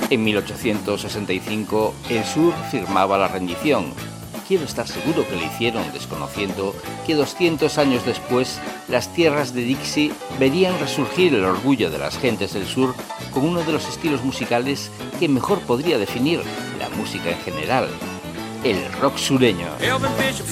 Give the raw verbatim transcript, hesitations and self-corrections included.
En mil ochocientos sesenta y cinco, el sur firmaba la rendición. Quiero estar seguro que lo hicieron desconociendo que doscientos años después las tierras de Dixie verían resurgir el orgullo de las gentes del sur con uno de los estilos musicales que mejor podría definir la música en general, el rock sureño.